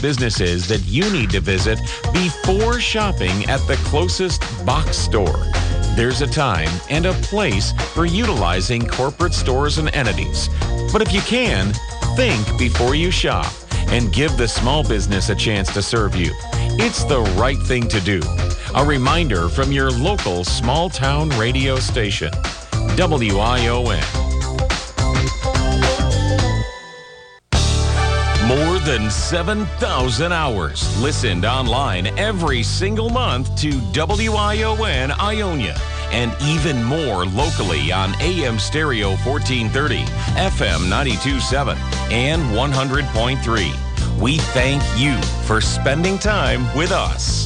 businesses that you need to visit before shopping at the closest box store. There's a time and a place for utilizing corporate stores and entities. But if you can, think before you shop and give the small business a chance to serve you. It's the right thing to do. A reminder from your local small town radio station, WION. More than 7,000 hours listened online every single month to WION Ionia, and even more locally on AM Stereo 1430, FM 92.7, and 100.3. We thank you for spending time with us.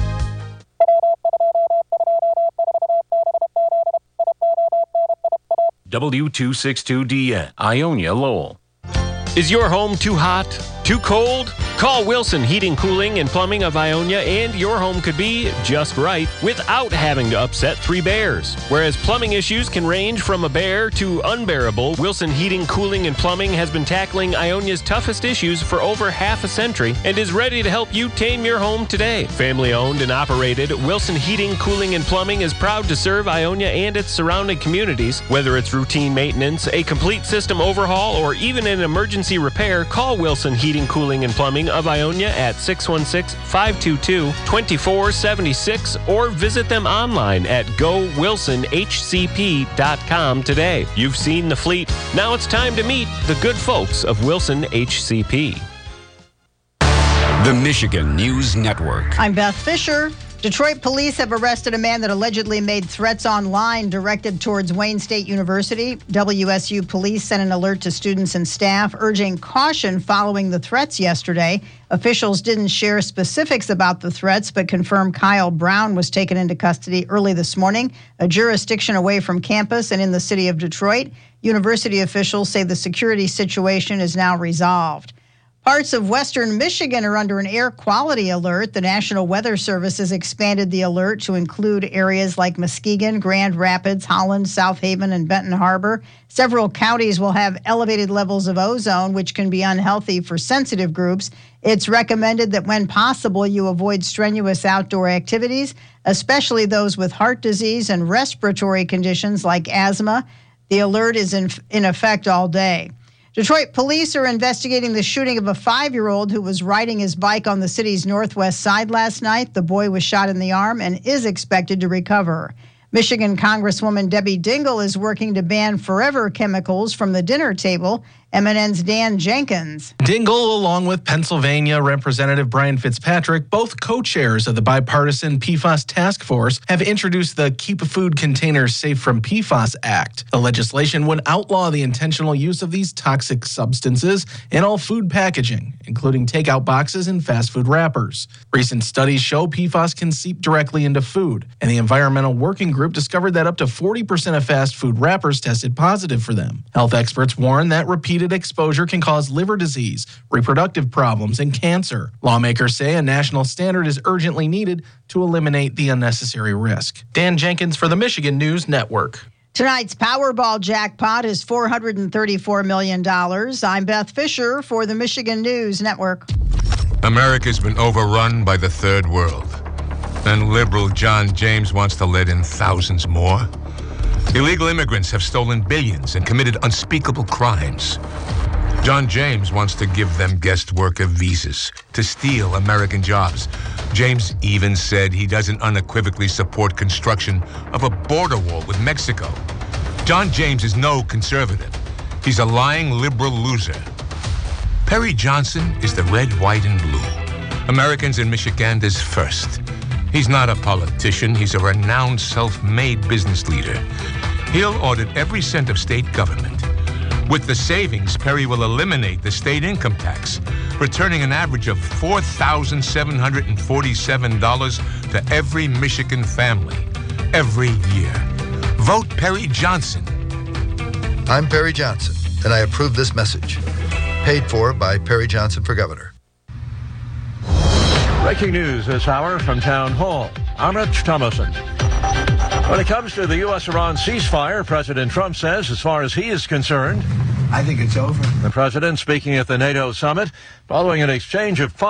W262DN, Ionia, Lowell. Is your home too hot? Too cold? Call Wilson Heating, Cooling, and Plumbing of Ionia, and your home could be just right without having to upset three bears. Whereas plumbing issues can range from a bear to unbearable, Wilson Heating, Cooling, and Plumbing has been tackling Ionia's toughest issues for over half a century and is ready to help you tame your home today. Family owned and operated, Wilson Heating, Cooling, and Plumbing is proud to serve Ionia and its surrounding communities. Whether it's routine maintenance, a complete system overhaul, or even an emergency repair, call Wilson Heating, Cooling, and Plumbing of Ionia at 616-522-2476 or visit them online at gowilsonhcp.com today. You've seen the fleet. Now it's time to meet the good folks of Wilson HCP. The Michigan News Network. I'm Beth Fisher. Detroit police have arrested a man that allegedly made threats online directed towards Wayne State University. WSU police sent an alert to students and staff urging caution following the threats yesterday. Officials didn't share specifics about the threats, but confirmed Kyle Brown was taken into custody early this morning, a jurisdiction away from campus and in the city of Detroit. University officials say the security situation is now resolved. Parts of western Michigan are under an air quality alert. The National Weather Service has expanded the alert to include areas like Muskegon, Grand Rapids, Holland, South Haven, and Benton Harbor. Several counties will have elevated levels of ozone, which can be unhealthy for sensitive groups. It's recommended that when possible, you avoid strenuous outdoor activities, especially those with heart disease and respiratory conditions like asthma. The alert is in effect all day. Detroit police are investigating the shooting of a 5-year-old who was riding his bike on the city's northwest side last night. The boy was shot in the arm and is expected to recover. Michigan Congresswoman Debbie Dingell is working to ban forever chemicals from the dinner table. MNN's Dan Jenkins. Dingell, along with Pennsylvania Representative Brian Fitzpatrick, both co-chairs of the bipartisan PFAS task force, have introduced the Keep Food Containers Safe from PFAS Act. The legislation would outlaw the intentional use of these toxic substances in all food packaging, including takeout boxes and fast food wrappers. Recent studies show PFAS can seep directly into food, and the Environmental Working Group discovered that up to 40% of fast food wrappers tested positive for them. Health experts warn that repeated exposure can cause liver disease, reproductive problems, and cancer. Lawmakers say a national standard is urgently needed to eliminate the unnecessary risk. Dan Jenkins for the Michigan News Network. Tonight's Powerball jackpot is $434 million. I'm Beth Fisher for the Michigan News Network. America's been overrun by the third world, and liberal John James wants to let in thousands more. Illegal immigrants have stolen billions and committed unspeakable crimes. John James wants to give them guest worker visas to steal American jobs. James even said he doesn't unequivocally support construction of a border wall with Mexico. John James is no conservative. He's a lying liberal loser. Perry Johnson is the red, white, and blue. Americans in Michiganders first. He's not a politician. He's a renowned self-made business leader. He'll audit every cent of state government. With the savings, Perry will eliminate the state income tax, returning an average of $4,747 to every Michigan family every year. Vote Perry Johnson. I'm Perry Johnson, and I approve this message. Paid for by Perry Johnson for Governor. Breaking news this hour from Town Hall. I'm Rich Thomason. When it comes to the U.S.-Iran ceasefire, President Trump says, as far as he is concerned, I think it's over. The president speaking at the NATO summit following an exchange of